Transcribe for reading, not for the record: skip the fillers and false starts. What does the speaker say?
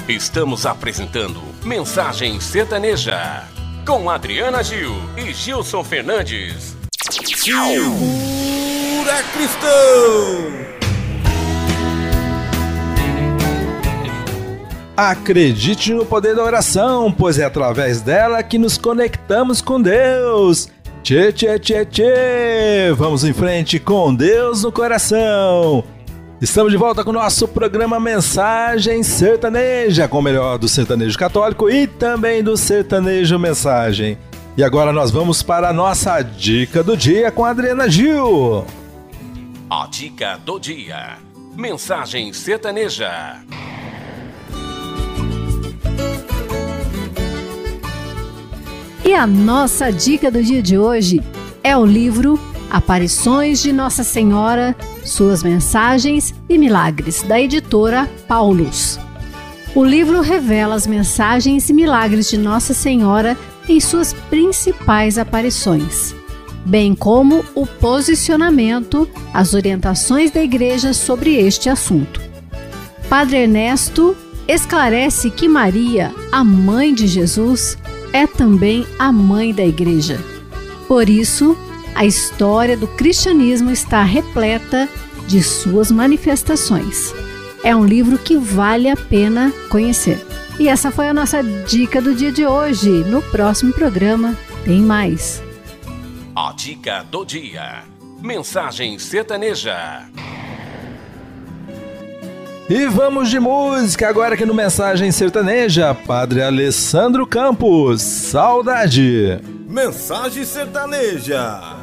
Estamos apresentando Mensagem Sertaneja, com Adriana Gil e Gilson Fernandes. Segura, cristão! Acredite no poder da oração, pois é através dela que nos conectamos com Deus. Tchê, tchê, tchê, tchê! Vamos em frente com Deus no coração. Estamos de volta com o nosso programa Mensagem Sertaneja, com o melhor do sertanejo católico e também do sertanejo mensagem. E agora nós vamos para a nossa dica do dia com a Adriana Gil. A dica do dia. Mensagem Sertaneja. E a nossa dica do dia de hoje é o livro Aparições de Nossa Senhora, Suas Mensagens e Milagres, da editora Paulus. O livro revela as mensagens e milagres de Nossa Senhora em suas principais aparições, bem como o posicionamento, as orientações da Igreja sobre este assunto. Padre Ernesto esclarece que Maria, a mãe de Jesus, é também a mãe da Igreja. Por isso, a história do cristianismo está repleta de suas manifestações. É um livro que vale a pena conhecer. E essa foi a nossa dica do dia de hoje. No próximo programa tem mais. A dica do dia. Mensagem Sertaneja. E vamos de música agora aqui no Mensagem Sertaneja. Padre Alessandro Campos, Saudade. Mensagem Sertaneja.